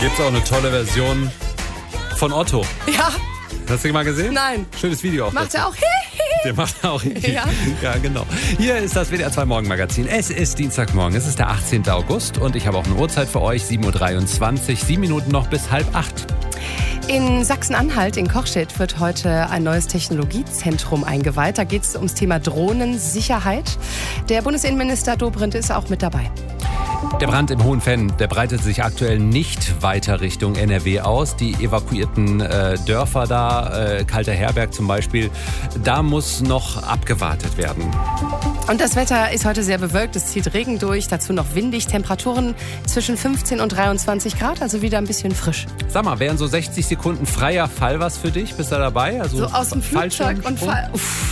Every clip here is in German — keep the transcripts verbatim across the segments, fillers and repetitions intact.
Gibt es auch eine tolle Version von Otto. Ja. Hast du ihn mal gesehen? Nein. Schönes Video auch. Macht dazu. er auch. Der macht auch. Ja. Ja, genau. Hier ist das W D R zwei Morgenmagazin. Es ist Dienstagmorgen. Es ist der achtzehnten August und ich habe auch eine Uhrzeit für euch. sieben Uhr dreiundzwanzig. Sieben Minuten noch bis halb acht. In Sachsen-Anhalt, in Kochstedt, wird heute ein neues Technologiezentrum eingeweiht. Da geht es ums Thema Drohnensicherheit. Der Bundesinnenminister Dobrindt ist auch mit dabei. Der Brand im Hohenfenn, der breitet sich aktuell nicht weiter Richtung N R W aus. Die evakuierten äh, Dörfer da, äh, Kalter Herberg zum Beispiel, da muss noch abgewartet werden. Und das Wetter ist heute sehr bewölkt, es zieht Regen durch, dazu noch windig, Temperaturen zwischen fünfzehn und dreiundzwanzig Grad, also wieder ein bisschen frisch. Sag mal, wären so sechzig Sekunden freier Fall was für dich? Bist du dabei? Also so aus dem Flugzeug und Fall.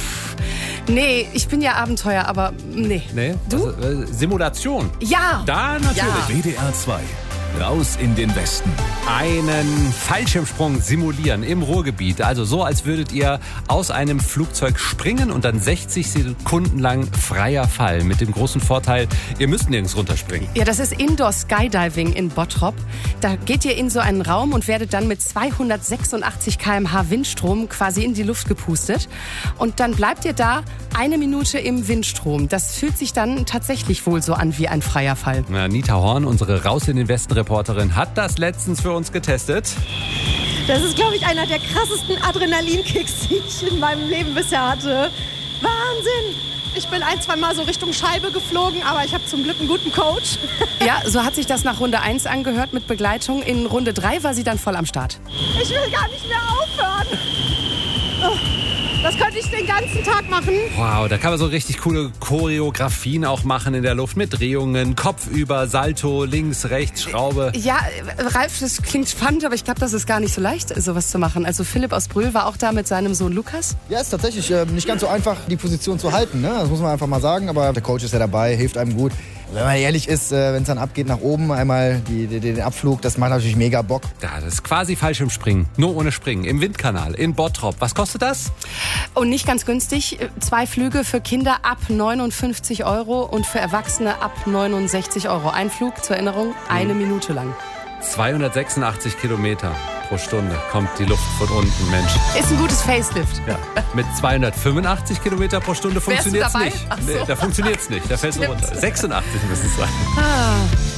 Nee, ich bin ja Abenteuer, aber nee. Nee? Du? Also, äh, Simulation. Ja. Da natürlich. Ja. W D R zwei. Raus in den Westen. Einen Fallschirmsprung simulieren im Ruhrgebiet. Also so, als würdet ihr aus einem Flugzeug springen und dann sechzig Sekunden lang freier Fall. Mit dem großen Vorteil, ihr müsst nirgends runterspringen. Ja, das ist Indoor Skydiving in Bottrop. Da geht ihr in so einen Raum und werdet dann mit zweihundertsechsundachtzig Kilometer pro Stunde Windstrom quasi in die Luft gepustet. Und dann bleibt ihr da eine Minute im Windstrom. Das fühlt sich dann tatsächlich wohl so an wie ein freier Fall. Na, Nita Horn, unsere Raus in den Westen Reporterin, hat das letztens für uns getestet. Das ist, glaube ich, einer der krassesten Adrenalinkicks, die ich in meinem Leben bisher hatte. Wahnsinn! Ich bin ein, zwei Mal so Richtung Scheibe geflogen, aber ich habe zum Glück einen guten Coach. Ja, so hat sich das nach Runde eins angehört mit Begleitung. In Runde drei war sie dann voll am Start. Ich will gar nicht mehr aufhören. Oh, das könnte ich den ganzen Tag machen. Wow, da kann man so richtig coole Choreografien auch machen in der Luft mit Drehungen, Kopfüber, Salto, links, rechts, Schraube. Ja, Ralf, das klingt spannend, aber ich glaube, das ist gar nicht so leicht, sowas zu machen. Also Philipp aus Brühl war auch da mit seinem Sohn Lukas. Ja, ist tatsächlich äh, nicht ganz so einfach, die Position zu halten. Ne? Das muss man einfach mal sagen. Aber der Coach ist ja dabei, hilft einem gut. Wenn man ehrlich ist, äh, wenn es dann abgeht nach oben, einmal die, die, den Abflug, das macht natürlich mega Bock. Ja, das ist quasi Fallschirmspringen, nur ohne Springen. Im Windkanal, in Bottrop. Was kostet das? Und nicht ganz günstig. Zwei Flüge für Kinder ab neunundfünfzig Euro und für Erwachsene ab neunundsechzig Euro. Ein Flug, zur Erinnerung, eine Minute lang. zweihundertsechsundachtzig Kilometer pro Stunde kommt die Luft von unten, Mensch. Ist ein gutes Facelift. Ja. Mit zweihundertfünfundachtzig Kilometer pro Stunde funktioniert es nicht. Ach so. Nee, da funktioniert es nicht, da fällst du runter. sechsundachtzig müssen es sein. Ah.